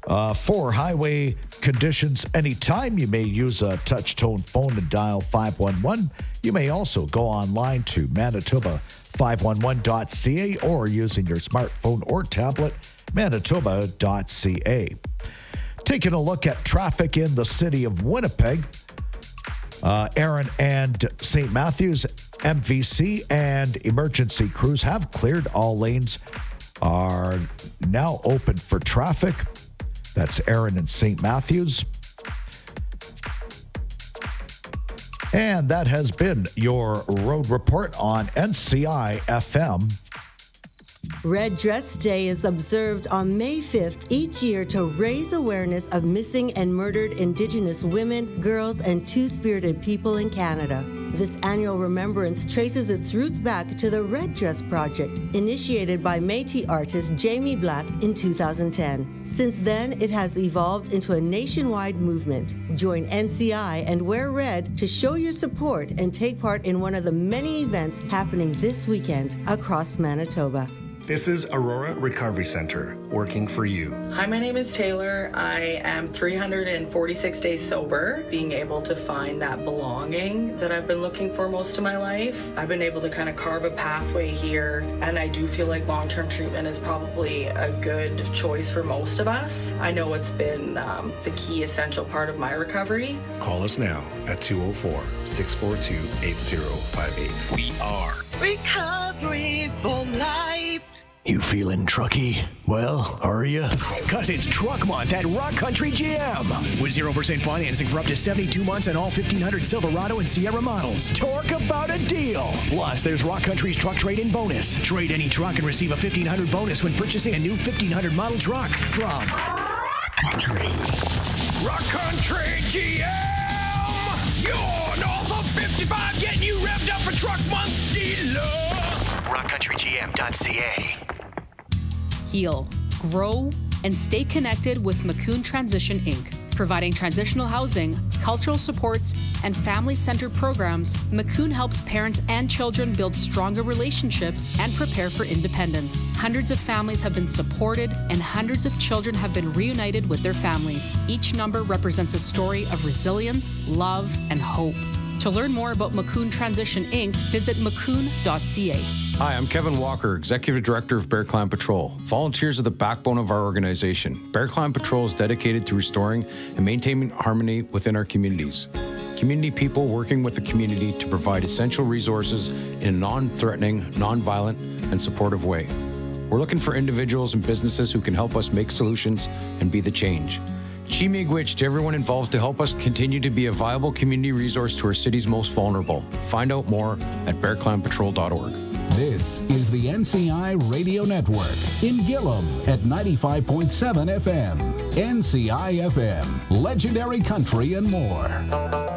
For highway conditions, anytime you may use a touch-tone phone and dial 511. You may also go online to Manitoba511.ca or using your smartphone or tablet, Manitoba.ca. Taking a look at traffic in the city of Winnipeg, Erin and St. Matthews, MVC and emergency crews have cleared. All lanes are now open for traffic. That's Erin and St. Matthews. And that has been your road report on NCI FM. Red Dress Day is observed on May 5th each year to raise awareness of missing and murdered Indigenous women, girls, and Two-Spirited people in Canada. This annual remembrance traces its roots back to the Red Dress Project, initiated by Métis artist Jamie Black in 2010. Since then, it has evolved into a nationwide movement. Join NCI and Wear Red to show your support and take part in one of the many events happening this weekend across Manitoba. This is Aurora Recovery Center, working for you. Hi, my name is Taylor. I am 346 days sober, being able to find that belonging that I've been looking for most of my life. I've been able to kind of carve a pathway here, and I do feel like long-term treatment is probably a good choice for most of us. I know it's been the key essential part of my recovery. Call us now at 204-642-8058. We are Recovery for Life. You feeling trucky? Well, are you? Because it's Truck Month at Rock Country GM. With 0% financing for up to 72 months on all 1500 Silverado and Sierra models. Talk about a deal. Plus, there's Rock Country's truck trade-in bonus. Trade any truck and receive a $1,500 bonus when purchasing a new 1500 model truck from Rock Country. Rock Country GM! You're north of 55, getting you revved up for Truck Month dealer! RockCountryGM.ca. Heal, grow, and stay connected with Macoun Transition Inc. Providing transitional housing, cultural supports, and family-centered programs, Macoun helps parents and children build stronger relationships and prepare for independence. Hundreds of families have been supported, and hundreds of children have been reunited with their families. Each number represents a story of resilience, love, and hope. To learn more about Macoun Transition Inc., visit macoun.ca. Hi, I'm Kevin Walker, Executive Director of Bear Clan Patrol. Volunteers are the backbone of our organization. Bear Clan Patrol is dedicated to restoring and maintaining harmony within our communities. Community people working with the community to provide essential resources in a non-threatening, non-violent, and supportive way. We're looking for individuals and businesses who can help us make solutions and be the change. Chi-miigwech to everyone involved to help us continue to be a viable community resource to our city's most vulnerable. Find out more at bearclanpatrol.org. This is the NCI Radio Network in Gillam at 95.7 FM. NCI FM, legendary country and more.